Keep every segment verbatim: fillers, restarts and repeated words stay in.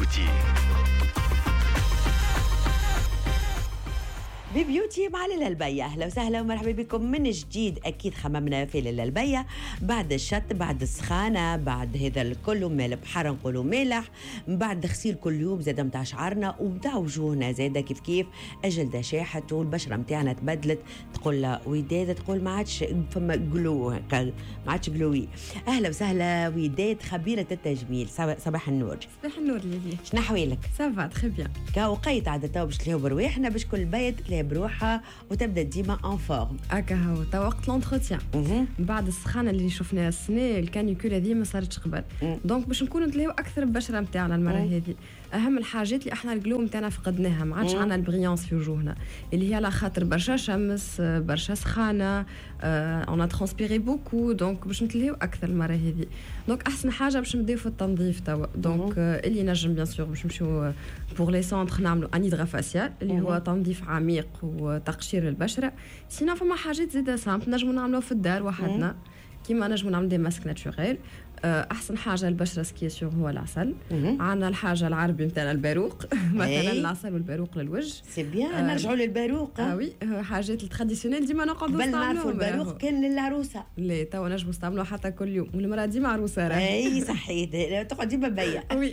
بيوتي. ببيوتي مع ليلى البية. أهلا وسهلا ومرحبا بكم من جديد. أكيد خممنا في ليلى البية بعد الشط، بعد السخانة، بعد هذا الكل مال بحر نقولوا مالح، بعد غسيل كل يوم زاد متاع شعرنا ومتاع وجوهنا زاد كيف كيف. الجلدة شاحت والبشرة متاعنا تبدلت، تقول لا وداد، تقول ما عادش فما جلو هكا، ما عادش جلوي. أهلا وسهلا وداد خبيرة التجميل. صباح النور. صباح النور ليدي. شنو أحوالك؟ سافا تخي بيان. كاو قيت عادة تو باش تلهو برواحنا باش كل بيت تلهي بروحها وتبدا ديما ان فورم. هكا هو تا وقت لونتروتيان بعد السخانه اللي شفناها السنه، الكانيكول هذه ما صارتش قبل، دونك باش نكونوا نتلاو اكثر بالبشره نتاعنا المره هذه. اهم الحاجات اللي احنا الجلو نتاعنا فقدناها، ما عادش عندنا البريانس في وجوهنا اللي هي على خاطر برشا شمس، برشا سخانه، اون ترانسبيري بوكو، دونك باش نتلاو اكثر المره هذه. دونك احسن حاجه باش نبداو في التنظيف توا. دونك اللي نجم بيان سور باش نمشيو بور لي سونتر نعملوا ان هيدرا فاسيال اللي هو تنظيف عميق وتقشير البشره. سينا فما حاجات زيادة سامبل نجمو نعملوها في الدار وحدنا، كيما نجمو نعمل دي ماسك ناتشوريل. احسن حاجه البشره سكيسيور هو العسل. عندنا الحاجه العربي نتاعنا الباروق مثلا العسل والباروق للوجه. سي بيان آه نرجعوا للباروق. اه وي حاجات التراديسيونيل ديما نقعدوا نستعملوها. بل نعرفوا الباروق كان للعروسه، لا توا نجمو نستعملوها حتى كل يوم والمراه ديما عروسه راهي. اي صحيت تقعد ديما بيا. وي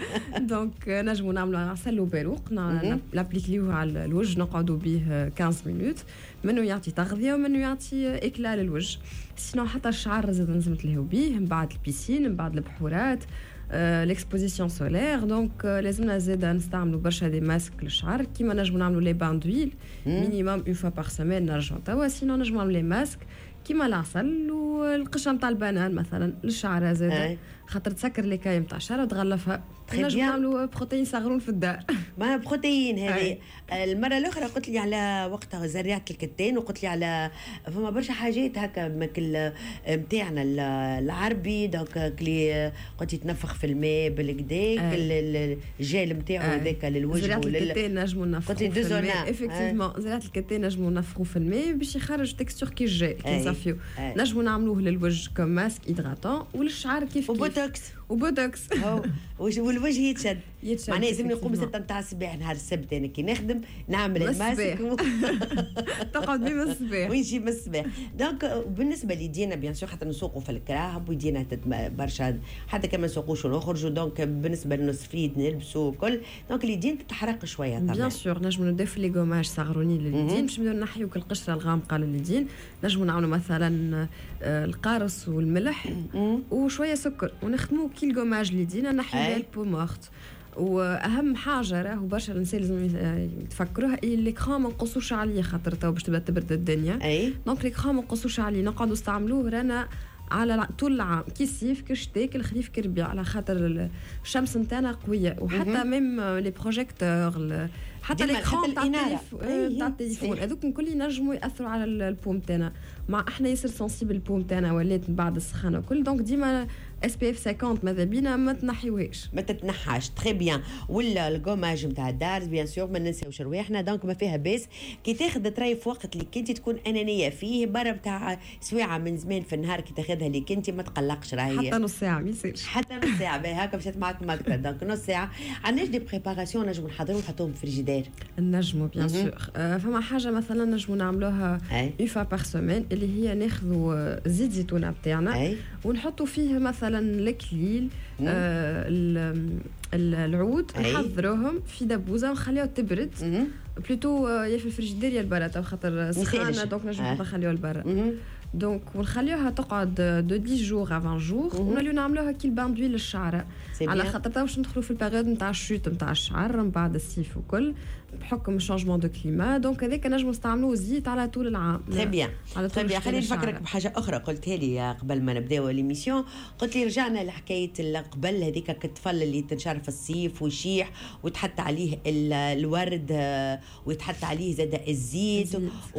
دونك نجمو نعملوا عسل وباروق نابليكيوه على الوجه، نقعدوا به خمسطاش مينوت، منه يعطي تغذيه ومنه يعطي اكلال للوجه. سينو حتى الشعر زاد لازم تلهيو به من بعد البيسين، من بعد البحورات، ليكسبوزيسيون سولير. دونك لازمنا زاد نستعملوا برشا دي ماسك للشعر، كيما نجمو نعملوا لي بان دويل مينيموم اون فوا بار سيمين نرجعوا توا. سينو نجمو نعملوا لي ماسك كيما العسل والقشره نتاع البنان مثلا للشعر زاد، خاطر تسكر لي كاي نتاع الشعر وتغلفها. نجمو نعملوا بروتين صغرون في الدار. ما بروتين هذه المره الاخرى قلت لي على وقتها زريعه الكتان، وقلت لي على فما برشا حاجات هكا ماكل نتاعنا العربي. دونك كلي قلت يتنفخ في الماء بالكداك الجيل نتاعو هذاك للوجه. زريعه الكتان نجمو نفخوه في الماء. افكتيفمون زريعه الكتان نجمو نفخوه في الماء باش يخرج تكستور كي الجيل كي نصفيو. نجمو نعملوه للوجه كم ماسك هيدراتون، وللشعر كيف كيف وبوتوكس وبوتوكس والوجه يتشد. يتشد معناها لازم نقوم ستة نتاع الصباح نهار السبت انا كي نخدم نعمل الماسك و... تقعد بيه من الصباح ونجي من الصباح. دونك بالنسبه ليدينا بيان سور حتى نسوقوا في الكراهب ويدينا برشا، حتى كما نسوقوش ونخرجوا. دونك بالنسبه للنصفيد نلبسوا كل، دونك اليدين تتحرق شويه طبعا. بيان سور نجموا نضيفوا لي غوماج صغرونين لليدين باش نبداو نحيوا القشره الغامقه لليدين. نجموا نعملوا مثلا القارص والملح وشويه سكر ونخدموا كي الغوماج لليدين نحيوا البو مورت. واهم حاجه راهو برشا النساء لازم يتفكروها هي ليكران ما نقصوش عليه، خاطر تو باش تبدا تبرد الدنيا. دونك ليكران ما نقصوش عليه، نقعدوا نستعملوه رانا على طول العام كي الصيف كي الشتاء كي الخريف كي الربيع، على خاطر الشمس نتاعنا قويه. وحتى ميم لي بروجيكتور حتى ليكران تاع التليفون هذوك الكل ينجموا ياثروا على البوم تاعنا. مع احنا ياسر سنسيبل البوم تاعنا ولات بعد السخانه وكل، دونك ديما اس بي اف خمسين ماذا بينا ما تنحيوهاش ما تتنحاش. تري بيان. ولا الكوماج نتاع الدار بيان سور ما ننساوش رواحنا، دونك ما فيها باس كي تاخذ تراي في وقت اللي كنتي تكون انانيه فيه برا نتاع سواعه من زمان في النهار كي تاخذها اللي كنتي ما تقلقش راهي حتى نص ساعه ما يصيرش حتى نص ساعه باهي هكا مشات معك مكتب. دونك نص ساعه عندناش دي بريباراسيون نجموا نحضروا نحطوهم في الفريجيدير. نجموا بيان سور آه فما حاجه مثلا نجموا نعملوها اون فوا بار سيمين اللي هي ناخذوا زيت زيتونه بتاعنا ونحطوا فيه مثلا الكليل آه العود نحضروهم في دبوزه ونخليوها تبرد بلوتو يا في الفريجيدير يا البرا خاطر سخانه، دونك نجموا نخليوها البرا. دونك ونخليوها تقعد دو دix جور افان جور ونوليو نعملوها كي البان دويل للشعر، على خاطر تو باش ندخلوا في البيريود نتاع الشوت نتاع الشعر من بعد الصيف وكل بحكم الشانجمون دو كليما. دونك هذاك نجموا نستعملوه زيت على طول العام. تري بيان تري بيان. خليني نفكرك بحاجه اخرى قلتها لي قبل ما نبداو ليميسيون. قلت لي رجعنا لحكايه قبل هذيك الطفل اللي تنشر في الصيف ويشيح ويتحط عليه الورد ويتحط عليه زاد الزيت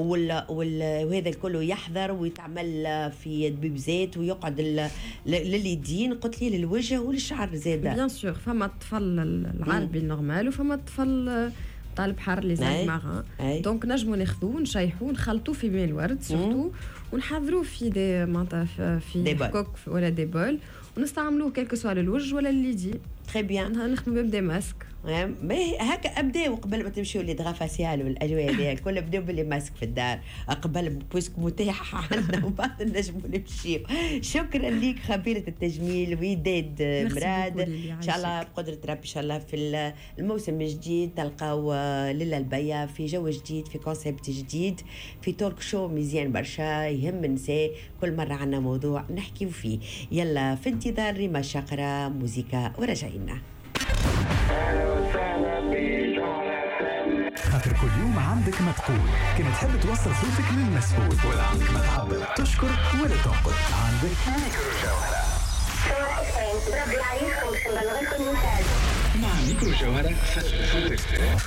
وهذا الكل يحضر ويتعمل في بيبزات ويقعد لليدين. قلت لي للوجه وللشعر زاد. بيان سور فما الطفل العربي النورمال وفما الطفل تاع البحر اللي زاد ماغان. دونك نجمو ناخذوه نشيحوه نخلطوه في ماء الورد سورتو ونحضروه في دي معناتها في حكوك ولا دي بول ونستعملوه كلكو سوا للوجه ولا لليدين. تري بيان. نخدموا ببدا ماسك. هكا ابداو قبل ما تمشيو لي دغا فاسيال والاجواء هذه الكل ابداو باللي ماسك في الدار قبل بويسك متاح عندنا وبعد نجموا نمشيو. شكرا ليك خبيره التجميل وداد مراد. ان شاء الله بقدره ربي ان شاء الله في الموسم الجديد تلقاو ليلى البيا في جو جديد في كونسيبت جديد في تورك شو مزيان برشا يهم النساء. كل مره عندنا موضوع نحكيو فيه. يلا في انتظار ريما شقره موسيقى ورجعينا. خاطر كل يوم عندك ما تقول. كما تحب توصل صوتك للمسؤول ولا عندك ما تعبر تشكر ولا تنقد عندك ميكرو جوهرة. مع ميكرو جوهرة فتح صوتك.